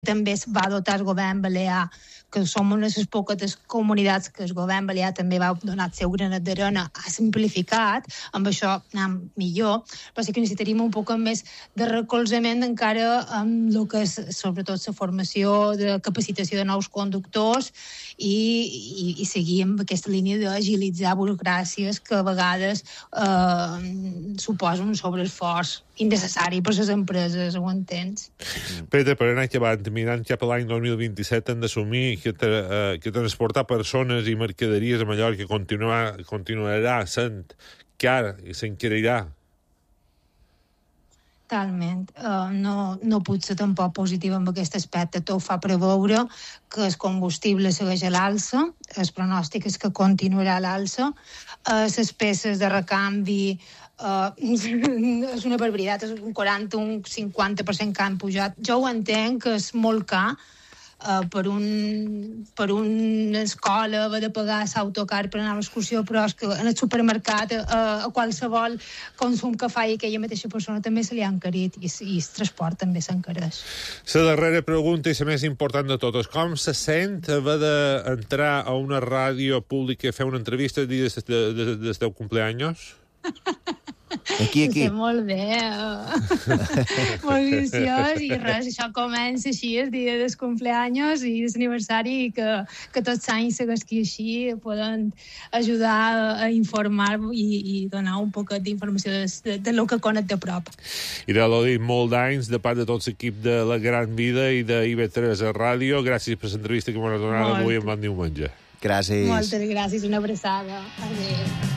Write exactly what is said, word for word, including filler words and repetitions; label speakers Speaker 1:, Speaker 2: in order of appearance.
Speaker 1: també es va dotar el govern balear, que som una de les poques comunitats que el govern balear també va donar el seu granet d'arena, ha simplificat, amb això anem millor, però sí que necessitaríem un poc més de recolzament encara amb el que és, sobretot, la formació, de capacitació de nous conductors i, i, i seguir amb aquesta línia d'agilitzar burocràcies que a vegades eh, suposa un sobreesforç innecessari per les empreses, ho entens?
Speaker 2: Petra, per anar acabant, mirant cap a l'any dos mil vint-i-set, han d'assumir que, tra eh, que transportar persones i mercaderies a Mallorca continuarà, continuarà sent car i s'encarirà.
Speaker 1: Totalment. Uh, no, no puc ser tampoc positiva en aquest aspecte. Tot fa preveure que el combustible segueix a l'alça, el pronòstic és que continuarà a l'alça, uh, les peces de recanvi Uh, és una barbaritat, és un quaranta, un cinquanta per cent que han pujat. Jo ho entenc que és molt car uh, per, un, per una escola haver de pagar l'autocar per anar a l'excursió, però és que en el supermercat uh, a qualsevol consum que faci aquella mateixa persona també se li ha encarit i, i el transport també s'encareix.
Speaker 2: La darrera pregunta i la més important de totes, com se sent haver d'entrar a una ràdio pública a fer una entrevista el dia des de, de, de, del teu cumpleaños?
Speaker 3: Aquí, aquí.
Speaker 1: Sí, molt bé. Molt viciós i res, això comença així el dia del cumpleaños i l'aniversari i que, que tots els anys segueixi així poden ajudar a informar i, i donar un poc d'informació de, de, de lo que conec de prop.
Speaker 2: Ira, l'ho dit, molt d'anys de part de tot l'equip de La Gran Vida i de I V tres a Ràdio. Gràcies per l'entrevista que m'ha donat avui en bon diumenge.
Speaker 3: Gràcies.
Speaker 1: Moltes gràcies, una abraçada. Adéu.